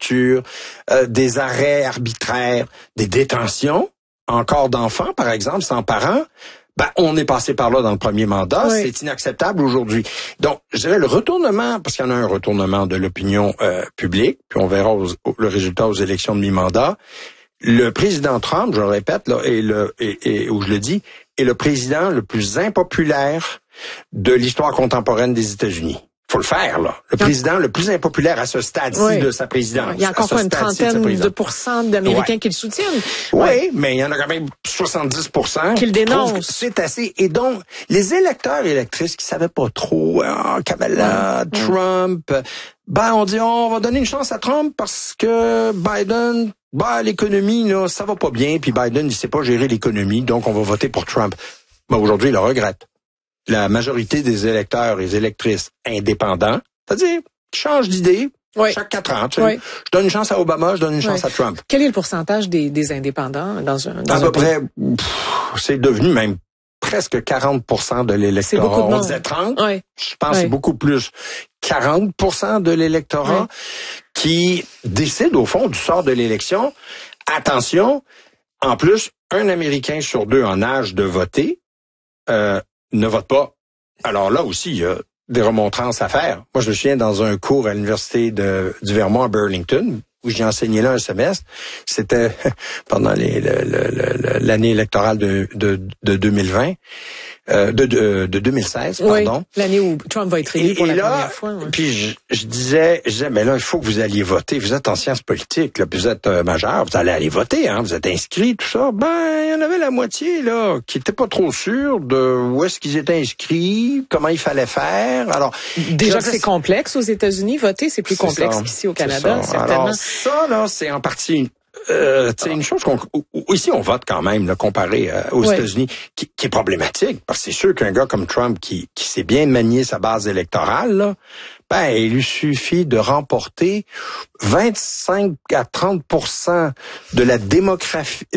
tortures, des arrêts arbitraires, des détentions, encore d'enfants, par exemple, sans parents. Ben, on est passé par là dans le premier mandat. Oui. C'est inacceptable aujourd'hui. Donc, je dirais le retournement, parce qu'il y en a un retournement de l'opinion publique, puis on verra le résultat aux élections de mi-mandat. Le président Trump, je le répète, là, où je le dis, est le président le plus impopulaire de l'histoire contemporaine des États-Unis. Faut le faire, là. Le président le plus impopulaire à ce stade-ci de sa présidence. Il y a encore une trentaine de pourcents d'Américains qui le soutiennent. Oui, mais il y en a quand même 70% qui le dénoncent. C'est assez. Et donc, les électeurs et électrices qui savaient pas trop, Kamala, Trump, on dit, on va donner une chance à Trump parce que Biden, l'économie, là, ça va pas bien, puis Biden, il sait pas gérer l'économie, donc on va voter pour Trump. Aujourd'hui, il le regrette. La majorité des électeurs et des électrices indépendants, c'est-à-dire qui changent d'idée chaque 4 ans. Tu sais. Je donne une chance à Obama, je donne une chance à Trump. Quel est le pourcentage des indépendants dans un à peu près, c'est devenu même presque 40% de l'électorat. C'est beaucoup de monde. On disait 30. Je pense que c'est beaucoup plus. 40% de l'électorat qui décide au fond du sort de l'élection. Attention, en plus, un Américain sur 2 en âge de voter ne vote pas. Alors là aussi, il y a des remontrances à faire. Moi, je me souviens dans un cours à l'université du Vermont à Burlington, où j'ai enseigné là un semestre. C'était pendant l'année électorale de 2020, de 2016, pardon. L'année où Trump va être élu pour la première fois. Puis je disais, mais là, il faut que vous alliez voter. Vous êtes en sciences politiques, là, puis vous êtes majeur, vous allez aller voter, hein, vous êtes inscrits, tout ça. Il y en avait la moitié, là, qui était pas trop sûrs de où est-ce qu'ils étaient inscrits, comment il fallait faire. Alors, déjà que c'est complexe aux États-Unis, voter, c'est plus complexe qu'ici au Canada, certainement. Alors, ça, là, c'est en partie une chose ici on vote quand même là, comparé aux États-Unis qui est problématique parce que c'est sûr qu'un gars comme Trump qui sait bien manier sa base électorale là, il lui suffit de remporter 25 à 30% de la démographie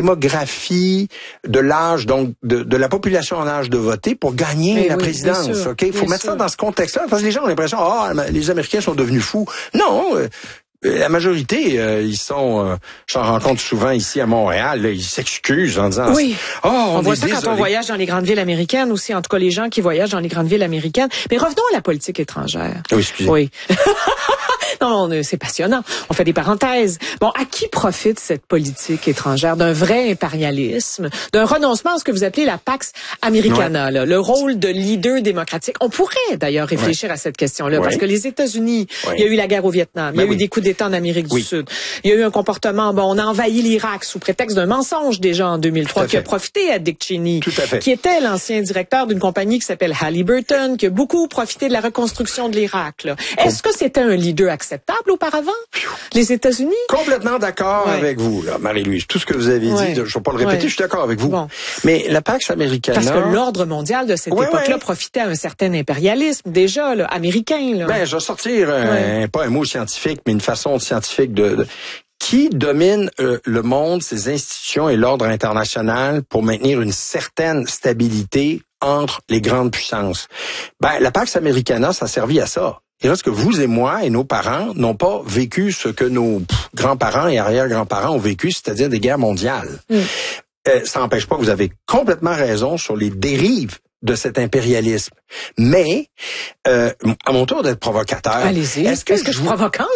de l'âge donc de la population en âge de voter pour gagner la présidence. OK, il faut mettre ça dans ce contexte-là parce que les gens ont l'impression les Américains sont devenus fous. Non, la majorité, ils sont, j'en rencontre souvent ici à Montréal, là, ils s'excusent en disant on voit ça quand on voyage dans les grandes villes américaines aussi, en tout cas les gens qui voyagent dans les grandes villes américaines. Mais revenons à la politique étrangère. Oui, excusez. Oui. Non, c'est passionnant. On fait des parenthèses. Bon, à qui profite cette politique étrangère d'un vrai impérialisme, d'un renoncement à ce que vous appelez la Pax Americana, là, le rôle de leader démocratique? On pourrait d'ailleurs réfléchir à cette question-là, parce que les États-Unis, il y a eu la guerre au Vietnam, il y a eu des coups d'État en Amérique du Sud, il y a eu un comportement, on a envahi l'Irak sous prétexte d'un mensonge déjà en 2003, qui a profité à Dick Cheney, qui était l'ancien directeur d'une compagnie qui s'appelle Halliburton, qui a beaucoup profité de la reconstruction de l'Irak. Là. Est-ce que c'était un leader acceptable auparavant, les États-Unis? Complètement d'accord avec vous, là, Marie-Louise. Tout ce que vous avez dit, je ne vais pas le répéter, je suis d'accord avec vous. Bon. Mais la Pax Americana... Parce que l'ordre mondial de cette époque-là profitait à un certain impérialisme, déjà, là, américain. Là. Je vais sortir, pas un mot scientifique, mais une façon scientifique de qui domine le monde, ses institutions et l'ordre international pour maintenir une certaine stabilité entre les grandes puissances. La Pax Americana, ça a servi à ça. Et lorsque vous et moi et nos parents n'ont pas vécu ce que nos grands-parents et arrière-grands-parents ont vécu, c'est-à-dire des guerres mondiales. Ça n'empêche pas que vous avez complètement raison sur les dérives de cet impérialisme. Mais, à mon tour d'être provocateur... Allez-y. Est-ce que je suis provocante?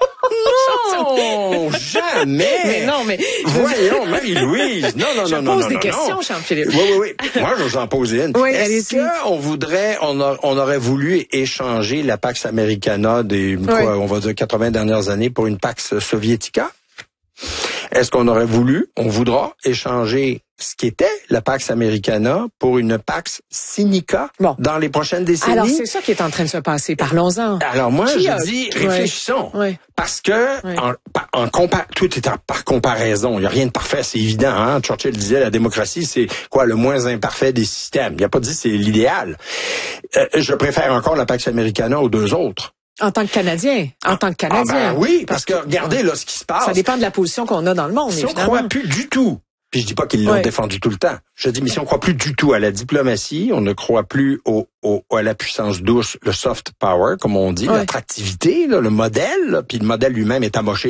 Non, jamais. Mais non, mais... Voyons, Marie-Louise. Non. Je pose des questions, Jean-Philippe. Oui. Moi, je vous en pose une. Est-ce qu'on aurait voulu échanger la Pax Americana on va dire 80 dernières années pour une Pax Sovietica? Est-ce qu'on aurait voulu, on voudra échanger ce qui était la Pax Americana pour une Pax Sinica dans les prochaines décennies? Alors, c'est ça qui est en train de se passer. Parlons-en. Alors, moi, je dis, réfléchissons. Parce que, tout est par comparaison. Il n'y a rien de parfait, c'est évident. Hein? Churchill disait, la démocratie, c'est le moins imparfait des systèmes. Il n'a pas dit c'est l'idéal. Je préfère encore la Pax Americana aux deux autres. En tant que Canadien. Oui, parce que regardez là ce qui se passe. Ça dépend de la position qu'on a dans le monde, évidemment. Si on croit plus du tout, puis je dis pas qu'ils l'ont défendu tout le temps, je dis mais si on croit plus du tout à la diplomatie, on ne croit plus à la puissance douce, le soft power, comme on dit, l'attractivité, le modèle, puis le modèle lui-même est amoché